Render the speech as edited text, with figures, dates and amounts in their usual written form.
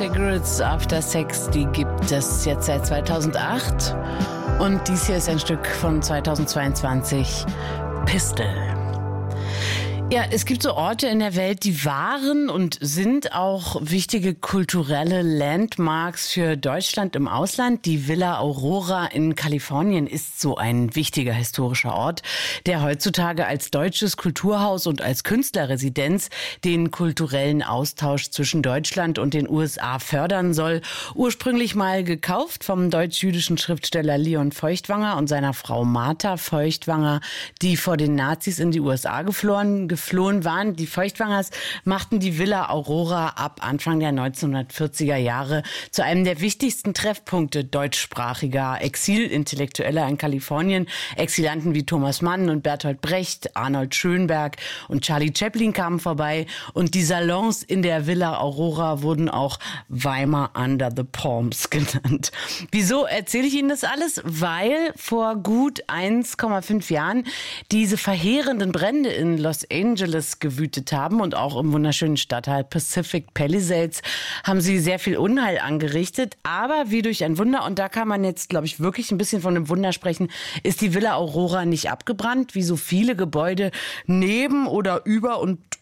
Cigarettes After Sex, die gibt es jetzt seit 2008. Und dies hier ist ein Stück von 2022, Pistol. Ja, es gibt so Orte in der Welt, die waren und sind auch wichtige kulturelle Landmarks für Deutschland im Ausland. Die Villa Aurora in Kalifornien ist so ein wichtiger historischer Ort, der heutzutage als deutsches Kulturhaus und als Künstlerresidenz den kulturellen Austausch zwischen Deutschland und den USA fördern soll. Ursprünglich mal gekauft vom deutsch-jüdischen Schriftsteller Leon Feuchtwanger und seiner Frau Martha Feuchtwanger, die vor den Nazis in die USA geflohen waren. Die Feuchtwangers machten die Villa Aurora ab Anfang der 1940er Jahre zu einem der wichtigsten Treffpunkte deutschsprachiger Exilintellektueller in Kalifornien. Exilanten wie Thomas Mann und Bertolt Brecht, Arnold Schönberg und Charlie Chaplin kamen vorbei. Und die Salons in der Villa Aurora wurden auch Weimar Under the Palms genannt. Wieso erzähle ich Ihnen das alles? Weil vor gut 1,5 Jahren diese verheerenden Brände in Los Angeles gewütet haben und auch im wunderschönen Stadtteil Pacific Palisades haben sie sehr viel Unheil angerichtet. Aber wie durch ein Wunder, und da kann man jetzt, glaube ich, wirklich ein bisschen von einem Wunder sprechen, ist die Villa Aurora nicht abgebrannt, wie so viele Gebäude neben oder über und